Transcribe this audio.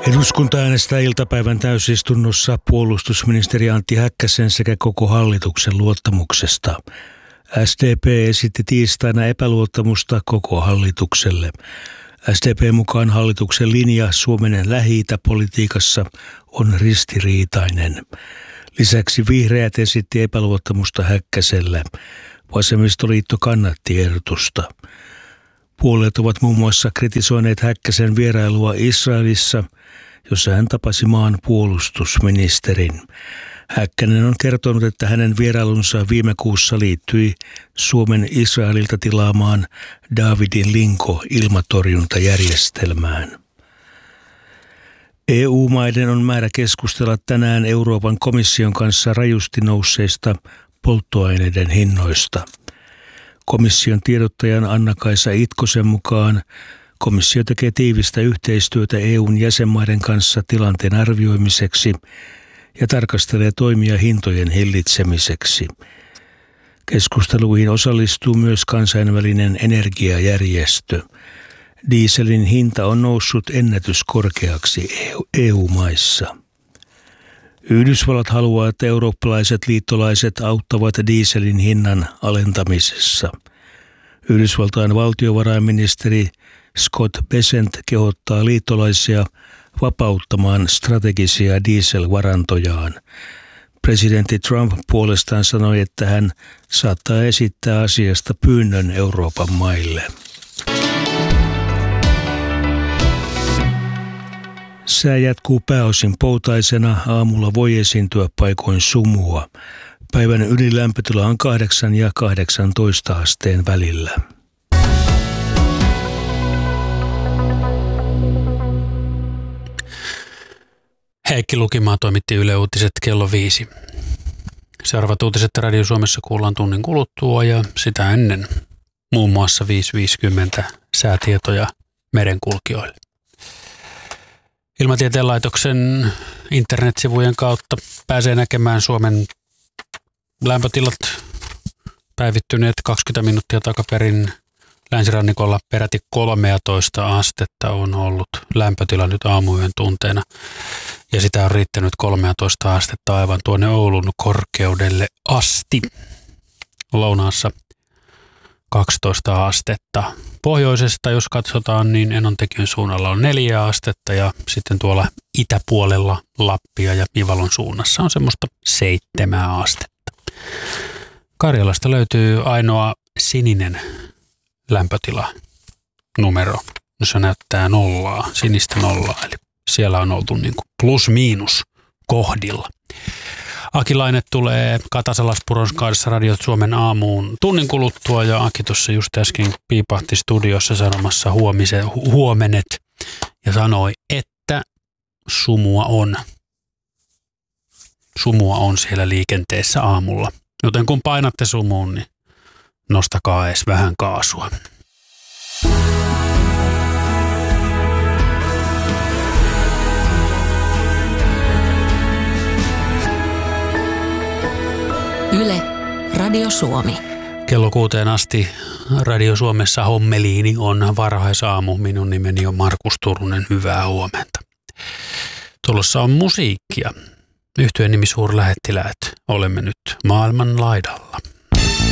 Eduskunta äänestää iltapäivän täysistunnossa puolustusministeri Antti Häkkäsen sekä koko hallituksen luottamuksesta. SDP esitti tiistaina epäluottamusta koko hallitukselle. SDP mukaan hallituksen linja Suomen Lähi-itä-politiikassa on ristiriitainen. Lisäksi vihreät esitti epäluottamusta Häkkäselle. Vasemmistoliitto kannatti ehdotusta. Puolueet ovat muun muassa kritisoineet Häkkäsen vierailua Israelissa, jossa hän tapasi maan puolustusministerin. Häkkänen on kertonut, että hänen vierailunsa viime kuussa liittyi Suomen Israelilta tilaamaan Davidin Linko-ilmatorjuntajärjestelmään. EU-maiden on määrä keskustella tänään Euroopan komission kanssa rajusti nousseista polttoaineiden hinnoista. Komission tiedottajan Anna-Kaisa Itkosen mukaan komissio tekee tiivistä yhteistyötä EUn jäsenmaiden kanssa tilanteen arvioimiseksi ja tarkastelee toimia hintojen hillitsemiseksi. Keskusteluihin osallistuu myös kansainvälinen energiajärjestö. Dieselin hinta on noussut ennätyskorkeaksi EU-maissa. Yhdysvallat haluaa, että eurooppalaiset liittolaiset auttavat dieselin hinnan alentamisessa. Yhdysvaltain valtiovarainministeri Scott Bessent kehottaa liittolaisia vapauttamaan strategisia dieselvarantojaan. Presidentti Trump puolestaan sanoi, että hän saattaa esittää asiasta pyynnön Euroopan maille. Sää jatkuu pääosin poutaisena, aamulla voi esiintyä paikoin sumua. Päivän ylilämpötila on 8 ja 18 asteen välillä. Heikki Lukimaa toimitti Yle Uutiset kello 5. Seuraavat uutiset Radio Suomessa kuullaan tunnin kuluttua ja sitä ennen muun muassa 5.50 säätietoja merenkulkijoille. Ilmatieteen laitoksen internetsivujen kautta pääsee näkemään Suomen lämpötilat päivittyneet 20 minuuttia takaperin. Länsirannikolla peräti 13 astetta on ollut lämpötila nyt aamuyön tunteena. Ja sitä on riittänyt 13 astetta aivan tuonne Oulun korkeudelle asti. Lounaassa 12 astetta. Pohjoisesta, jos katsotaan, niin Enontekiön suunnalla on 4 astetta ja sitten tuolla itäpuolella Lappia ja Ivalon suunnassa on semmoista 7 astetta. Karjalasta löytyy ainoa sininen lämpötilanumero, jossa näyttää nollaa, sinistä nollaa, eli siellä on oltu niin kuin plus-miinus kohdilla. Aki Laine tulee Katasalaspuron kanssa Radio Suomen aamuun tunnin kuluttua ja Aki tuossa just äsken piipahti studiossa sanomassa huomenet ja sanoi, että sumua on siellä liikenteessä aamulla. Joten kun painatte sumuun, niin nostakaa edes vähän kaasua. Yle, Radio Suomi. Kello 6 asti Radio Suomessa hommeliini on varhaisaamu. Minun nimeni on Markus Turunen. Hyvää huomenta. Tulossa on musiikkia. Yhtyeen nimi Suurlähettiläät. Olemme nyt maailman laidalla.